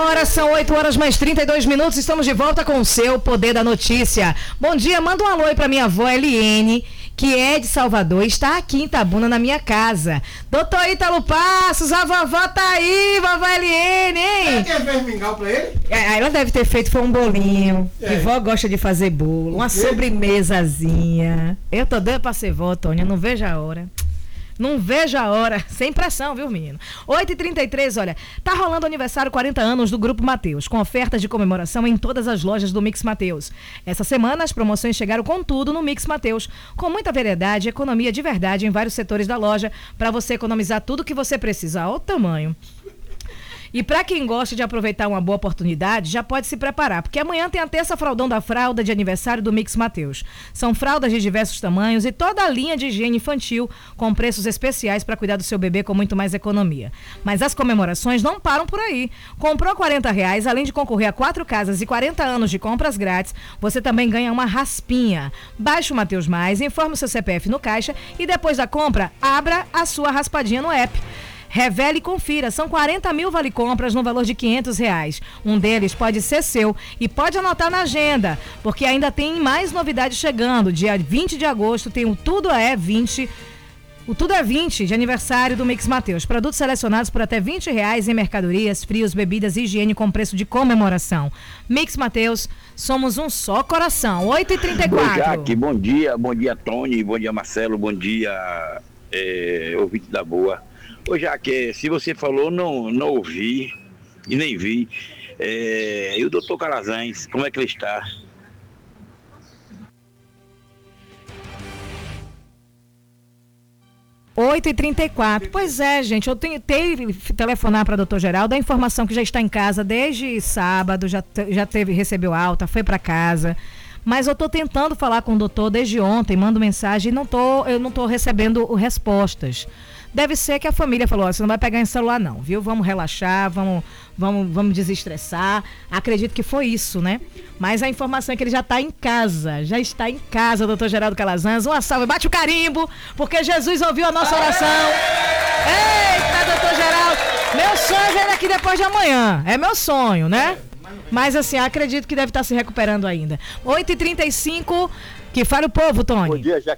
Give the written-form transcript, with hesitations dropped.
Agora são 8 horas mais 32 minutos. Estamos de volta com o seu Poder da Notícia. Bom dia, manda um alô aí pra minha avó Eliene, que é de Salvador, está aqui em Itabuna, na minha casa. Doutor Ítalo Passos, a vovó tá aí, vovó Eliene, hein? Quer ver mingau pra ele? Ela deve ter feito foi um bolinho. E vó gosta de fazer bolo, uma sobremesazinha. Eu tô doida pra ser vó, Tônia, não vejo a hora. Não vejo a hora, sem pressão, viu, menino? 8h33, olha, tá rolando o aniversário 40 anos do Grupo Mateus, com ofertas de comemoração em todas as lojas do Mix Mateus. Essa semana, as promoções chegaram com tudo no Mix Mateus, com muita variedade e economia de verdade em vários setores da loja, para você economizar tudo que você precisa. Olha o tamanho. E para quem gosta de aproveitar uma boa oportunidade, já pode se preparar, porque amanhã tem a terça fraldão da fralda de aniversário do Mix Mateus. São fraldas de diversos tamanhos e toda a linha de higiene infantil com preços especiais para cuidar do seu bebê com muito mais economia. Mas as comemorações não param por aí. Comprou R$40, além de concorrer a 4 casas e 40 anos de compras grátis, você também ganha uma raspinha. Baixe o Mateus Mais, informe o seu CPF no caixa e depois da compra, abra a sua raspadinha no app. Revele e confira, são 40 mil vale-compras no valor de R$500. Um deles pode ser seu e pode anotar na agenda, porque ainda tem mais novidades chegando. Dia 20 de agosto tem o Tudo é 20, o Tudo é 20 de aniversário do Mix Mateus. Produtos selecionados por até R$20 em mercadorias, frios, bebidas e higiene com preço de comemoração. Mix Mateus, somos um só coração. 8h34. Jaque, bom dia Tony, bom dia Marcelo, bom dia ouvinte da boa. Ô Jaque, se você falou, não ouvi e nem vi. E o doutor Calazans, como é que ele está? Oito e 34. Pois é, gente, eu tentei telefonar para o doutor Geraldo, a informação que já está em casa desde sábado, recebeu alta, foi para casa. Mas eu estou tentando falar com o doutor desde ontem, mando mensagem e eu não estou recebendo respostas. Deve ser que a família falou, você não vai pegar em celular não, viu? Vamos relaxar, vamos desestressar. Acredito que foi isso, né? Mas a informação é que ele já está em casa, doutor Geraldo Calazans. Uma salve, bate o carimbo, porque Jesus ouviu a nossa oração. Eita, doutor Geraldo, meu sonho é ver ele aqui depois de amanhã, é meu sonho, né? Mas assim, acredito que deve estar se recuperando ainda. 8h35, que fale o povo, Tony. Bom dia,